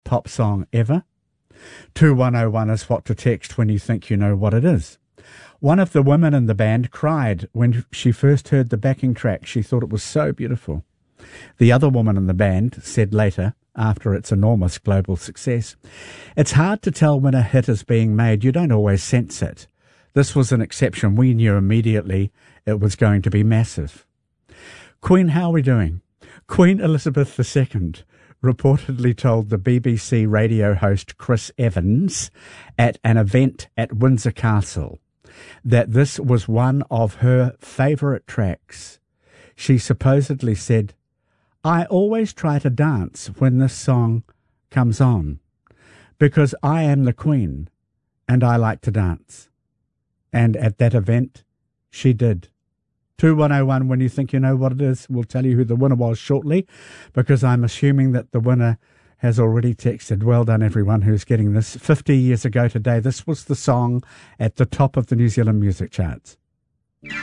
pop song ever? 2101 is what to text when you think you know what it is. One of the women in the band cried when she first heard the backing track. She thought it was so beautiful. The other woman in the band said later, after its enormous global success, "It's hard to tell when a hit is being made. You don't always sense it. This was an exception. We knew immediately it was going to be massive." Queen, how are we doing? Queen Elizabeth II reportedly told the BBC radio host Chris Evans at an event at Windsor Castle that this was one of her favourite tracks. She supposedly said, "I always try to dance when this song comes on because I am the Queen and I like to dance." And at that event, she did. 2101, when you think you know what it is, we'll tell you who the winner was shortly, because I'm assuming that the winner has already texted. Well done, everyone who's getting this. 50 years ago today, this was the song at the top of the New Zealand music charts.